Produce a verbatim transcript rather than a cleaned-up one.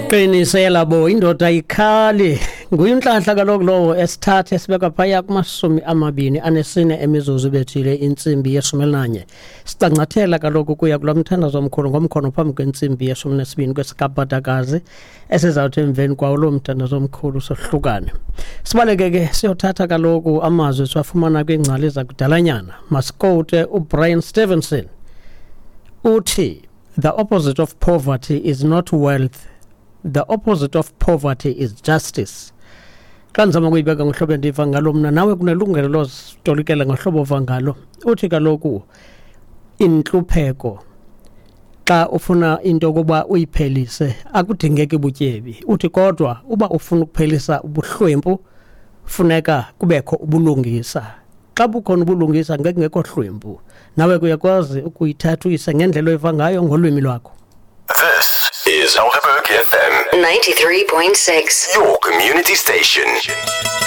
Qinisela bo indoda ikhali nguye unhlahla kaloku lowo esithathe sibeka phaya kumasumi amabini anesine emizuzu bethile insimbi yeshumi elinanye sicangathela kaloku kuya kulamthandazo omkhulu ngomkhono phambi kwensimbi yeshumi nesibini kwesikabhadakazi esizawuthi emveni kwawo lo mthandazo omkhulu sohlukane. Sibaleke ke siyothatha kaloku amazwi siwafumana kwingcali zakudalanyana. Masikote uBrian Stevenson uthi the opposite of poverty is not wealth. The opposite of poverty is justice. Kanzama kuyibeka ngohlobo endiva ngalo mna nawe kunelungelo lozitolikela ngohlobo ova ngalo. Uthi kaloku inhlupheko xa ufuna into kuba uyiphelise akudingeki butyebi. Uthi kodwa uba ufuna ukuphelisa ubuhlwempu funeka kubekho ubulungisa. Xa bukhona ubulungisa ngeke ngekho hlwempu. Nawe kuyakwazi ukuyithathisa ngendlela oyiva ngayo ngolwimi lwakho. This is Helderberg F M ninety-three point six, your community station.